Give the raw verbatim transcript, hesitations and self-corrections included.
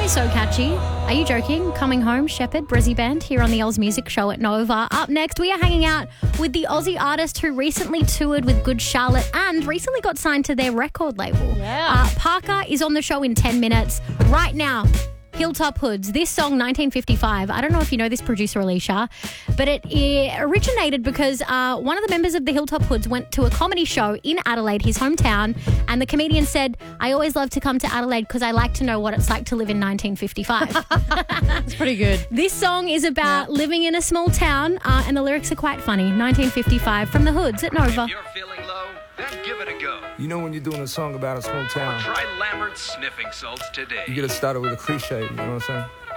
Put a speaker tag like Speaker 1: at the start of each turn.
Speaker 1: is so catchy. Are you joking? Coming Home, Shepherd, Brizzy Band here on the Oz Music Show at Nova. Up next, we are hanging out with the Aussie artist who recently toured with Good Charlotte and recently got signed to their record label.
Speaker 2: Yeah.
Speaker 1: Uh, Parker is on the show in ten minutes. Right now, Hilltop Hoods. This song, nineteen fifty-five. I don't know if you know this producer, Alicia, but it, it originated because uh, one of the members of the Hilltop Hoods went to a comedy show in Adelaide, his hometown, and the comedian said, I always love to come to Adelaide because I like to know what it's like to live in nineteen fifty-five.
Speaker 2: That's pretty good.
Speaker 1: This song is about yeah. living in a small town, uh, and the lyrics are quite funny. nineteen fifty-five from the Hoods at Nova.
Speaker 3: If you're feeling low, then give it a go.
Speaker 4: You know when you're doing a song about a small town,
Speaker 3: Try Lambert's sniffing salts today.
Speaker 4: you gotta start it with a cliche, you know what I'm saying?